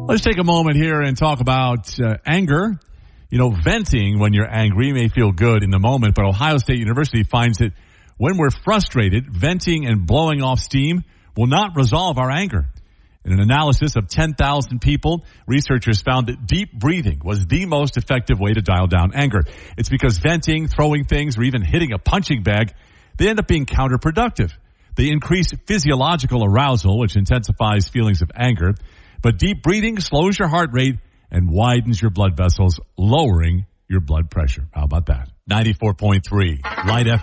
Let's take a moment here and talk about anger. You know, venting when you're angry may feel good in the moment, but Ohio State University finds that when we're frustrated, venting and blowing off steam will not resolve our anger. In an analysis of 10,000 people, researchers found that deep breathing was the most effective way to dial down anger. It's because venting, throwing things, or even hitting a punching bag, they end up being counterproductive. They increase physiological arousal, which intensifies feelings of anger. But deep breathing slows your heart rate and widens your blood vessels, lowering your blood pressure. How about that? 94.3 Light FM.